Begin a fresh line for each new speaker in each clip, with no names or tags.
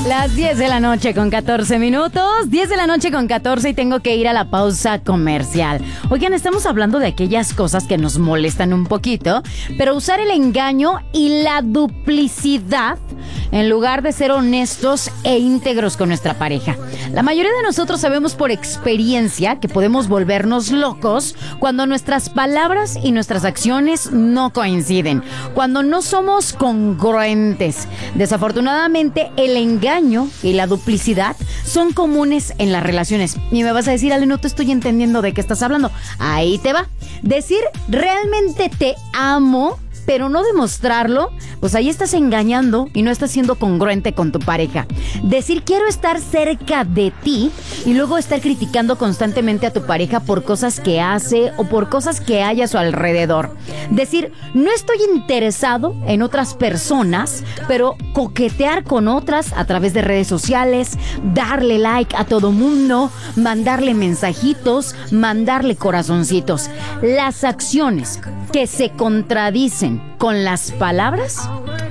Las 10 de la noche con 14 minutos, 10 de la noche con 14 y tengo que ir a la pausa comercial. Oigan, estamos hablando de aquellas cosas que nos molestan un poquito, pero usar el engaño y la duplicidad en lugar de ser honestos e íntegros con nuestra pareja. La mayoría de nosotros sabemos por experiencia que podemos volvernos locos cuando nuestras palabras y nuestras acciones no coinciden, cuando no somos congruentes. Desafortunadamente, el engaño y la duplicidad son comunes en las relaciones. Y me vas a decir, Ale, no te estoy entendiendo de qué estás hablando. Ahí te va. Decir realmente te amo, pero no demostrarlo, pues ahí estás engañando y no estás siendo congruente con tu pareja. Decir quiero estar cerca de ti y luego estar criticando constantemente a tu pareja por cosas que hace o por cosas que hay a su alrededor. Decir no estoy interesado en otras personas, pero coquetear con otras a través de redes sociales, darle like a todo mundo, mandarle mensajitos, mandarle corazoncitos. Las acciones que se contradicen con las palabras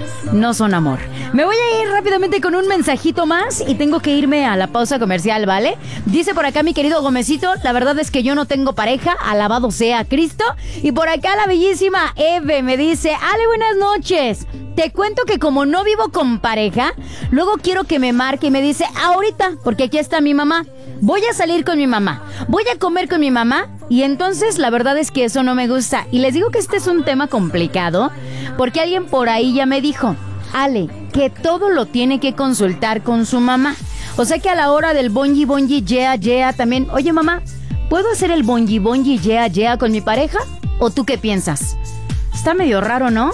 no son amor. Me voy a ir rápidamente con un mensajito más y tengo que irme a la pausa comercial, ¿vale? Dice por acá mi querido Gomecito, la verdad es que yo no tengo pareja, alabado sea Cristo. Y por acá la bellísima Eve me dice, Ale, buenas noches. Te cuento que como no vivo con pareja, luego quiero que me marque y me dice, ahorita, porque aquí está mi mamá. Voy a salir con mi mamá, voy a comer con mi mamá y entonces la verdad es que eso no me gusta. Y les digo que este es un tema complicado porque alguien por ahí ya me dijo, Ale, que todo lo tiene que consultar con su mamá. O sea que a la hora del bonji, yeah, también, oye mamá, ¿puedo hacer el bonji, yeah con mi pareja? ¿O tú qué piensas? Está medio raro, ¿no?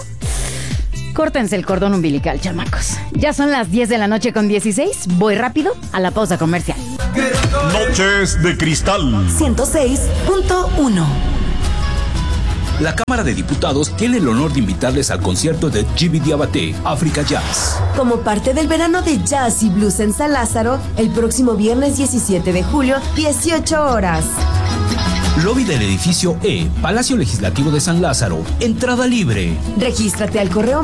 Córtense el cordón umbilical, chamacos. Ya son las 10 de la noche con 16. Voy rápido a la pausa comercial.
Noches de Cristal
106.1.
La Cámara de Diputados tiene el honor de invitarles al concierto de Jimmy Diabaté, África Jazz.
Como parte del verano de jazz y blues en San Lázaro, el próximo viernes 17 de julio, 18 horas.
Lobby del edificio E, Palacio Legislativo de San Lázaro. Entrada libre.
Regístrate al correo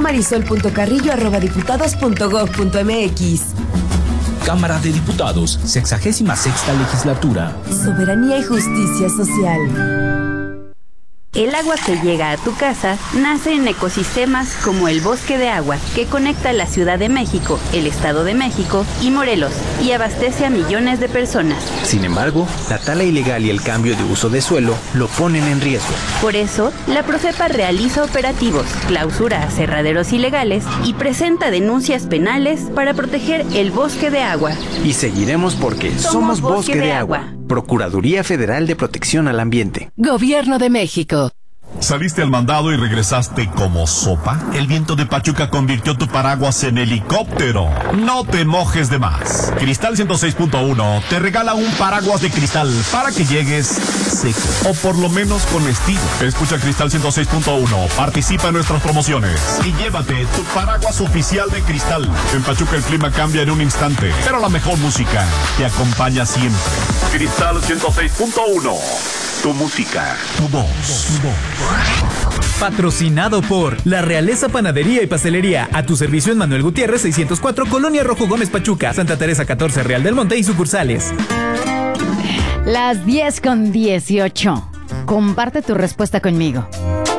marisol.carrillo@diputados.gov.mx.
Cámara de Diputados, 66ª Legislatura.
Soberanía y justicia social.
El agua que llega a tu casa nace en ecosistemas como el Bosque de Agua, que conecta la Ciudad de México, el Estado de México y Morelos, y abastece a millones de personas.
Sin embargo, la tala ilegal y el cambio de uso de suelo lo ponen en riesgo.
Por eso, la Profepa realiza operativos, clausura aserraderos ilegales y presenta denuncias penales para proteger el Bosque de Agua.
Y seguiremos porque somos Bosque de Agua. Procuraduría Federal de Protección al Ambiente.
Gobierno de México.
¿Saliste al mandado y regresaste como sopa? El viento de Pachuca convirtió tu paraguas en helicóptero. No te mojes de más. Cristal 106.1 te regala un paraguas de cristal para que llegues seco o por lo menos con estilo. Escucha Cristal 106.1, participa en nuestras promociones y llévate tu paraguas oficial de Cristal. En Pachuca el clima cambia en un instante, pero la mejor música te acompaña siempre. Cristal 106.1. Tu música, tu voz.
Patrocinado por La Realeza Panadería y Pastelería. A tu servicio en Manuel Gutiérrez 604, Colonia Rojo Gómez Pachuca, Santa Teresa 14, Real del Monte y sucursales.
Las 10 con 18. Comparte tu respuesta conmigo.